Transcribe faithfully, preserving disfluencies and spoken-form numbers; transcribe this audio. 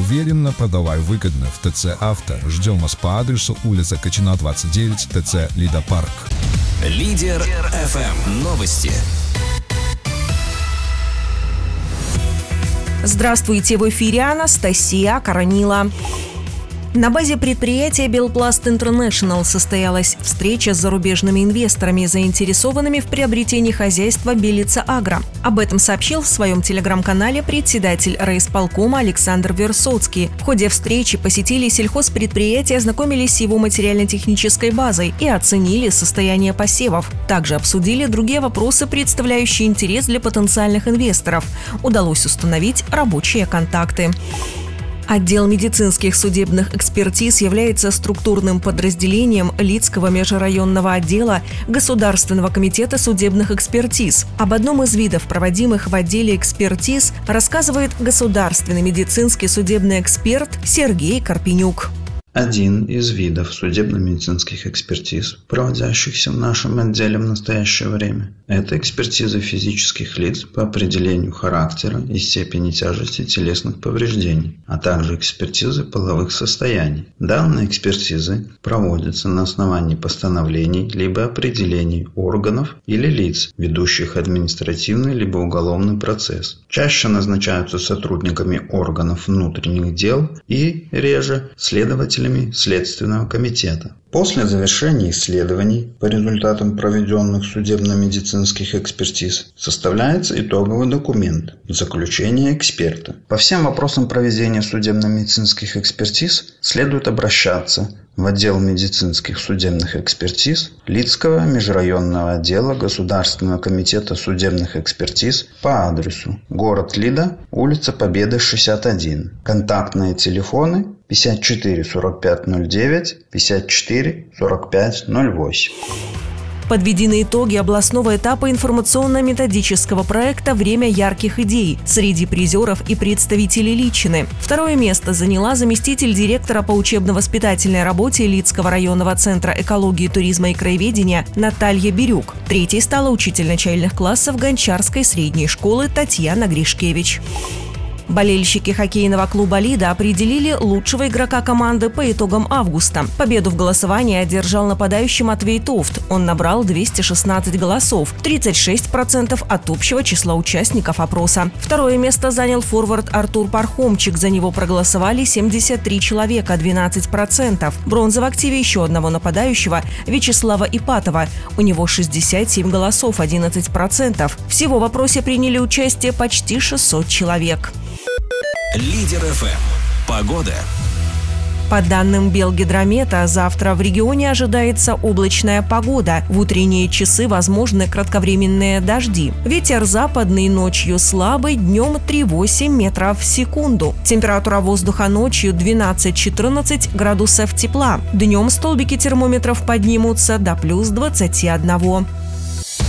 Уверенно, продавай выгодно в ТЦ «Авто». Ждем вас по адресу улица Качина, двадцать девять, ТЦ «Лида Парк». Лидер эф эм. Новости. Здравствуйте, в эфире Анастасия Коронила. На базе предприятия «Белпласт Интернешнл» состоялась встреча с зарубежными инвесторами, заинтересованными в приобретении хозяйства «Белица Агро». Об этом сообщил в своем телеграм-канале председатель райисполкома Александр Версоцкий. В ходе встречи посетили сельхозпредприятия, ознакомились с его материально-технической базой и оценили состояние посевов. Также обсудили другие вопросы, представляющие интерес для потенциальных инвесторов. Удалось установить рабочие контакты. Отдел медицинских судебных экспертиз является структурным подразделением Лидского межрайонного отдела Государственного комитета судебных экспертиз. Об одном из видов, проводимых в отделе экспертиз, рассказывает государственный медицинский судебный эксперт Сергей Карпенюк. Один из видов судебно-медицинских экспертиз, проводящихся в нашем отделе в настоящее время, это экспертиза физических лиц по определению характера и степени тяжести телесных повреждений, а также экспертизы половых состояний. Данные экспертизы проводятся на основании постановлений либо определений органов или лиц, ведущих административный либо уголовный процесс. Чаще назначаются сотрудниками органов внутренних дел и, реже, следователями Следственного комитета. После завершения исследований по результатам проведенных судебно-медицинских экспертиз составляется итоговый документ «Заключение эксперта». По всем вопросам проведения судебно-медицинских экспертиз следует обращаться в отдел медицинских судебных экспертиз Лидского межрайонного отдела Государственного комитета судебных экспертиз по адресу город Лида, улица Победы, шестьдесят один. Контактные телефоны пятьдесят четыре сорок пять ноль девять, пятьдесят четыре сорок пять ноль восемь. Подведены итоги областного этапа информационно-методического проекта «Время ярких идей» среди призеров и представителей Личины. Второе место заняла заместитель директора по учебно-воспитательной работе Лидского районного центра экологии, туризма и краеведения Наталья Бирюк. Третьей стала учитель начальных классов Гончарской средней школы Татьяна Гришкевич. Болельщики хоккейного клуба «Лида» определили лучшего игрока команды по итогам августа. Победу в голосовании одержал нападающий Матвей Тофт. Он набрал двести шестнадцать голосов, тридцать шесть процентов от общего числа участников опроса. Второе место занял форвард Артур Пархомчик. За него проголосовали семьдесят три человека, двенадцать процентов. Бронза в активе еще одного нападающего Вячеслава Ипатова. У него шестьдесят семь голосов, одиннадцать процентов. Всего в опросе приняли участие почти шестьсот человек. Лидер эф эм. Погода. По данным Белгидромета, завтра в регионе ожидается облачная погода. В утренние часы возможны кратковременные дожди. Ветер западный ночью слабый, днем три-восемь метров в секунду. Температура воздуха ночью двенадцать-четырнадцать градусов тепла. Днем столбики термометров поднимутся до плюс двадцати одного.